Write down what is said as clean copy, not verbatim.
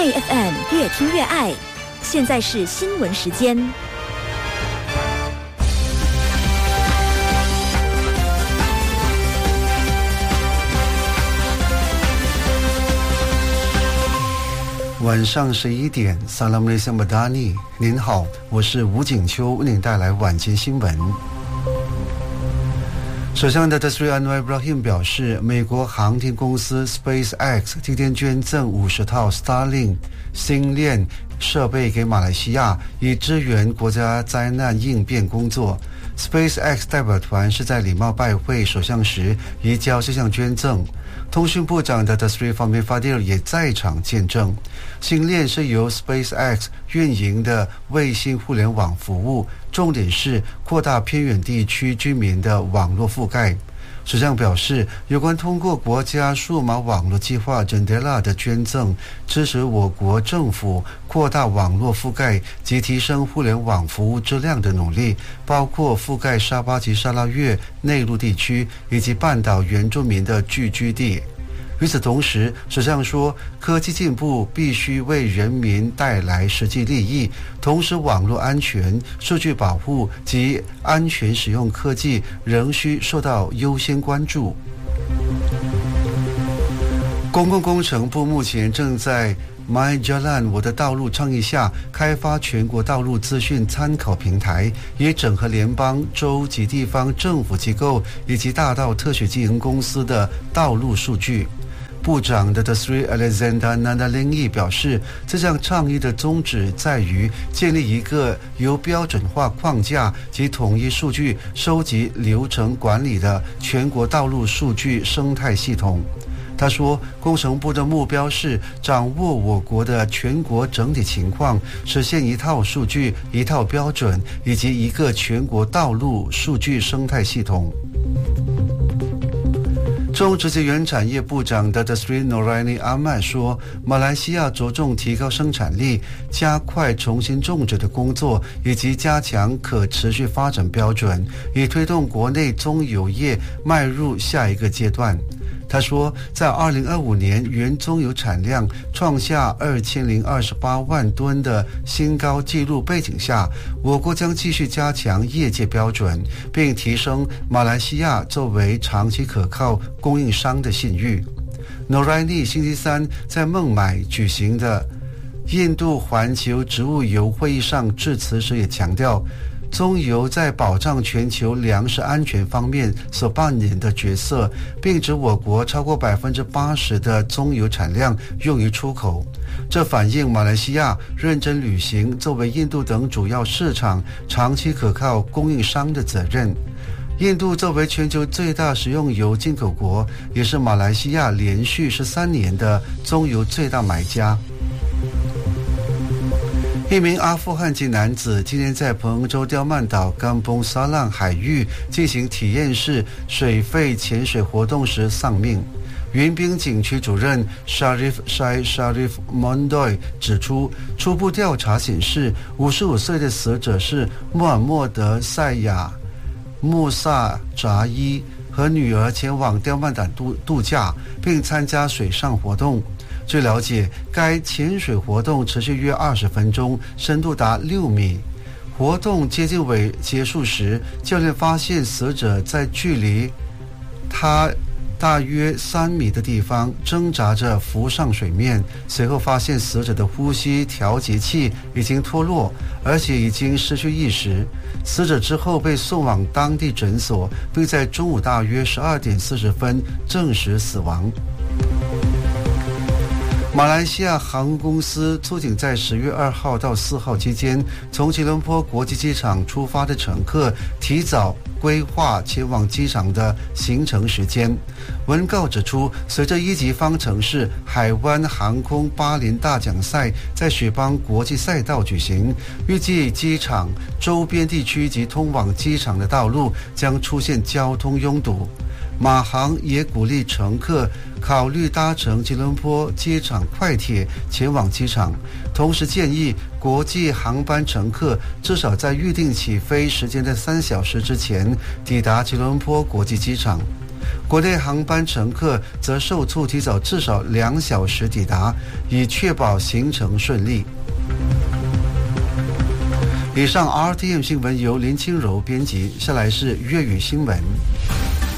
FM 越听越爱。现在是新闻时间。 晚上11点，萨拉姆雷萨马达尼，您好，我是吴景秋，为您带来晚间新闻。首相的 Sri Anwar Ibrahim 表示，美国航天公司 SpaceX 今天捐赠50套 Starlink 星链设备给马来西亚，以支援国家灾难应变工作。SpaceX 代表团是在礼貌拜会首相时移交这项捐赠。通讯部长的 Sri Fahmi Fadil 也在场见证。星链是由 SpaceX 运营的卫星互联网服务，重点是扩大偏远地区居民的网络覆盖。首相表示，有关通过国家数码网络计划 JENDELA 的捐赠，支持我国政府扩大网络覆盖及提升互联网服务质量的努力，包括覆盖沙巴及沙拉越内陆地区以及半岛原住民的聚居地。与此同时，首相说，科技进步必须为人民带来实际利益，同时网络安全、数据保护及安全使用科技仍需受到优先关注。公共工程部目前正在 My Jalan 我的道路倡议下开发全国道路资讯参考平台，以整合联邦、州及地方政府机构以及大道特许经营公司的道路数据。部长的 Sri Alexander Nadalingi 表示，这项倡议的宗旨在于建立一个由标准化框架及统一数据收集流程管理的全国道路数据生态系统。他说，工程部的目标是掌握我国的全国整体情况，实现一套数据、一套标准以及一个全国道路数据生态系统。种植及原产业部长的 Sri Noraini Ahmad 说，马来西亚着重提高生产力，加快重新种植的工作，以及加强可持续发展标准，以推动国内棕油业迈入下一个阶段。他说，在2025年原棕油产量创下2028万吨的新高纪录背景下，我国将继续加强业界标准，并提升马来西亚作为长期可靠供应商的信誉。Noraini 星期三在孟买举行的印度环球植物油会议上致辞时也强调，棕油在保障全球粮食安全方面所扮演的角色，并指我国超过80%的棕油产量用于出口。这反映马来西亚认真履行作为印度等主要市场长期可靠供应商的责任。印度作为全球最大食用油进口国，也是马来西亚连续13年的棕油最大买家。一名阿富汗籍男子今天在彭州刁曼岛甘崩沙浪海域进行体验式水肺潜水活动时丧命。云滨景区主任 Sharif Mondoy 指出，初步调查显示55岁的死者是穆罕默德赛亚穆萨扎伊，和女儿前往刁曼岛度假，并参加水上活动。据了解，该潜水活动持续约20分钟，深度达6米。活动接近结束时，教练发现死者在距离他大约3米的地方挣扎着浮上水面，随后发现死者的呼吸调节器已经脱落，而且已经失去意识。死者之后被送往当地诊所，并在中午大约12点40分证实死亡。马来西亚航空公司促请在10月2号到4号期间从吉隆坡国际机场出发的乘客提早规划前往机场的行程时间。文告指出，随着1级方程式海湾航空巴林大奖赛在雪邦国际赛道举行，预计机场周边地区及通往机场的道路将出现交通拥堵。马航也鼓励乘客考虑搭乘吉隆坡机场快铁前往机场，同时建议国际航班乘客至少在预定起飞时间的3小时之前抵达吉隆坡国际机场。 国内航班乘客则受促提早至少2小时抵达，以确保行程顺利。以上 RTM 新闻由林清柔编辑，下来是粤语新闻。